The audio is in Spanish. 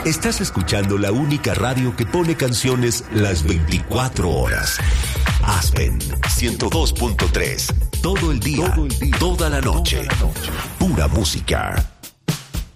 Estás escuchando la única radio que pone canciones las 24 horas. Aspen 102.3. Todo el día, toda la noche. Pura música.